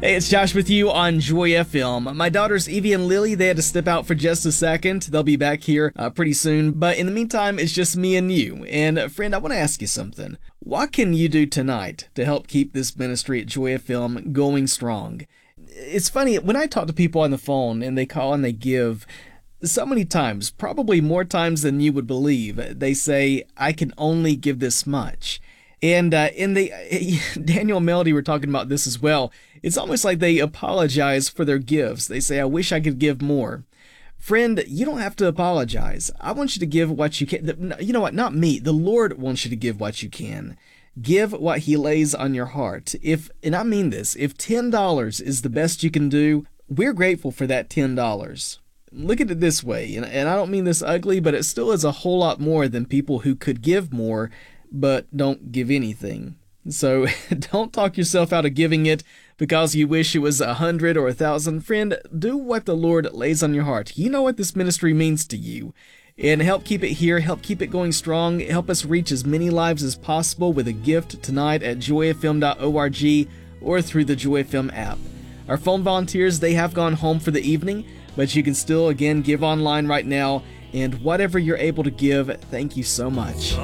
Hey, it's Josh with you on Joy FM. My daughters Evie and Lily, they had to step out for just a second. They'll be back here pretty soon. But in the meantime, it's just me and you. And friend, I want to ask you something. What can you do tonight to help keep this ministry at Joy FM going strong? It's funny, when I talk to people on the phone and they call and they give, so many times, probably more times than you would believe, they say, I can only give this much. And Daniel and Melody were talking about this as well. It's almost like they apologize for their gifts. They say, I wish I could give more. Friend, you don't have to apologize. I want you to give what you can. You know what? Not me. The Lord wants you to give what you can. Give what He lays on your heart. And I mean this, if $10 is the best you can do, we're grateful for that $10. Look at it this way, and I don't mean this ugly, but it still is a whole lot more than people who could give more but don't give anything. So don't talk yourself out of giving it because you wish it was 100 or 1,000. Friend, do what the Lord lays on your heart. You know what this ministry means to you. And help keep it here, help keep it going strong, help us reach as many lives as possible with a gift tonight at joyfm.org or through the Joy FM app. Our phone volunteers, they have gone home for the evening, but you can still, again, give online right now. And whatever you're able to give, thank you so much.